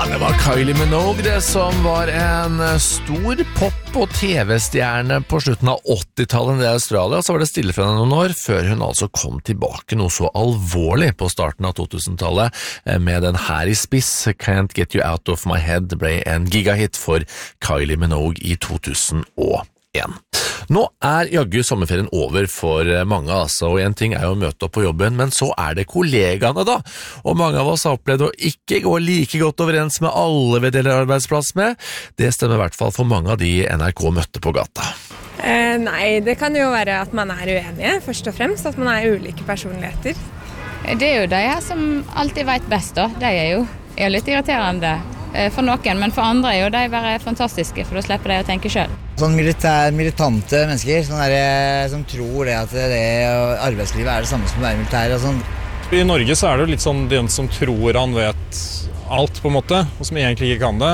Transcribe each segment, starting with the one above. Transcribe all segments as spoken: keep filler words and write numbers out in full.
Ja, det var Kylie Minogue det som var en stor pop- og tv-stjerne på slutten av åttitallet i Australia. Så var det stille fra henne noen år, før hun altså kom tilbake noe så alvorlig på starten av to-tusentallet med den her i spiss. Can't Get You Out of My Head ble en gigahit for Kylie Minogue i to tusen og en. Nå er jaggu sommerferien over for mange, altså, og en ting er jo å møte opp på jobben, men så er det kollegaene da, og mange av oss har opplevd å ikke gå like godt overens med alle vi deler arbeidsplass med. Det stemmer i hvert fall for mange av de N R K møtte på gata. Eh, nei, det kan jo være at man er uenige, først og fremst, at man er ulike personligheter. Det er jo de her som alltid vet best da, de er jo, er jo litt irriterende for noen, men for andre er jo de være fantastiske, for da slipper de å tenke selv. Sånn militær, militante mennesker sånn der, som tror det at det arbeidslivet er det samme som det er militær og sånn. I Norge så er det jo litt sånn den som tror han vet alt på en måte, og som egentlig ikke kan det,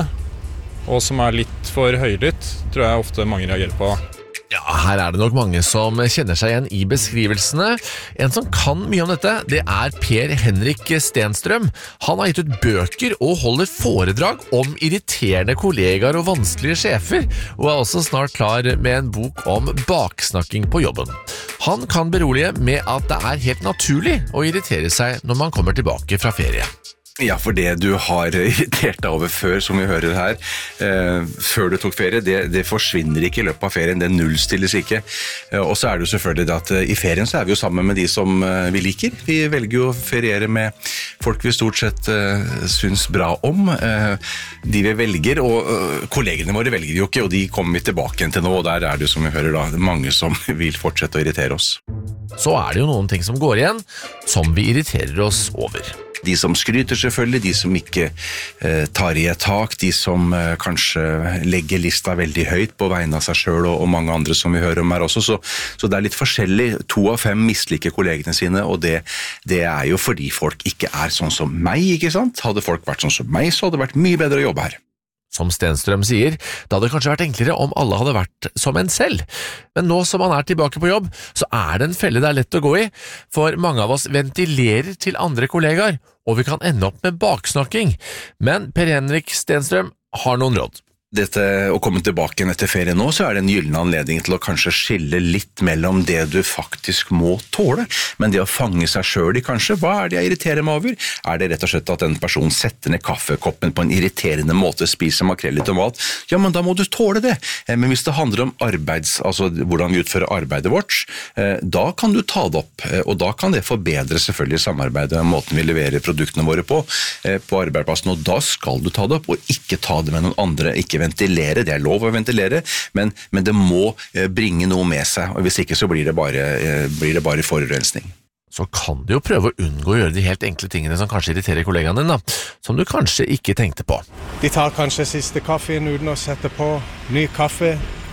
og som er litt for høylytt, tror jeg ofte mange reagerer på. Ja, her er det nok mange som kjenner seg igjen i beskrivelsene. En som kan mye om dette, det er Per Henrik Stenstrøm. Han har gitt ut bøker og holder foredrag om irriterende kollegaer og vanskelige sjefer, og er også snart klar med en bok om baksnakking på jobben. Han kan berolige med at det er helt naturlig å irritere seg når man kommer tilbake fra ferie. Ja, for det du har irritert deg over før, som vi hører her, eh, før du tok ferie, det, det forsvinner ikke i løpet av ferien, det nullstilles ikke. Eh, og så er det jo selvfølgelig det at eh, i ferien så er vi jo sammen med de som eh, vi liker. Vi velger jo å feriere med folk vi stort sett eh, syns bra om. Eh, de vi velger, og eh, kollegene våre velger jo ikke, og de kommer vi tilbake igjen til nå, og der er det jo, som vi hører da, mange som vil fortsette å irritere oss. Så er det jo noen ting som går igjen, som vi irriterer oss over. De som skryter selvfølgelig, de som ikke eh, tar i et tak, de som eh, kanskje legger lista veldig høyt på vegne av seg selv og, og mange andre som vi hører om her også, så, så det er litt forskjellig. To av fem misliker kollegene sine, og det, det er jo fordi folk ikke er sånn som meg, ikke sant? Hadde folk vært sånn som meg, så hadde det vært mye bedre å jobbe her. Som Stenstrøm sier, det hadde kanskje vært enklere om alle hadde vært som en selv. Men nå som han er tilbake på jobb, så er det en felle det er lett å gå i, for mange av oss ventilerer til andre kollegaer, og vi kan ende opp med baksnakking. Men Per Henrik Stenstrøm har noen råd. Dette å komme tilbake igjen etter ferie nå, så er det en gyllen anledning til å kanskje skille litt mellom det du faktisk må tåle, men det å fange seg selv i kanskje, hva er det jeg irriterer meg over? Er det rett og slett at en person setter ned kaffekoppen på en irriterende måte, spiser makrell i tomat? Ja, men da må du tåle det. Men hvis det handler om arbeids, altså hvordan vi utfører arbeidet vårt, da kan du ta det opp, og da kan det forbedre selvfølgelig samarbeidet og måten vi leverer produktene våre på, på arbeidsplassen, og da skal du ta det opp, og ikke ta det med noen andre, ikke ventilere, det er lov å ventilere, men, men det må bringe noe med seg, og hvis ikke så blir det bare, blir det bare forurensning. Så kan du jo prøve å unngå å gjøre de helt enkle tingene som kanskje irriterer kollegaene dine, som du kanskje ikke tenkte på. De tar kanskje siste kaffen uten å sette på ny kaffe,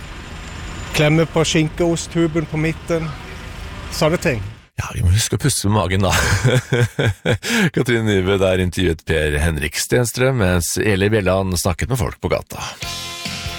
klemme på skinkeosttuben på midten, sånne ting. Ja, vi må huske å puste med magen da. Katrine Nyve der intervjuet Per Henrik Stenstrøm, mens Eli Bjelland snakket med folk på gata.